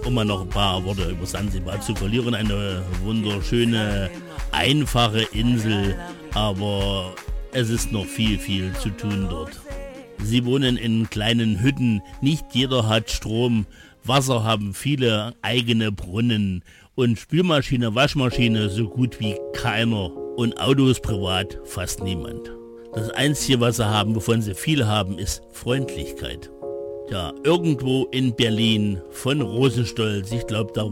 um mal noch ein paar Worte über Sansibar zu verlieren. Eine wunderschöne, einfache Insel, aber es ist noch viel, viel zu tun dort. Sie wohnen in kleinen Hütten, nicht jeder hat Strom, Wasser haben viele eigene Brunnen und Spülmaschine, Waschmaschine so gut wie keiner und Autos privat fast niemand. Das Einzige, was sie haben, wovon sie viel haben, ist Freundlichkeit. Ja, irgendwo in Berlin von Rosenstolz, ich glaube, da